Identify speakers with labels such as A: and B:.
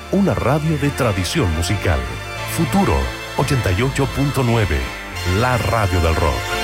A: una radio de tradición musical. Futuro 88.9, la radio del rock.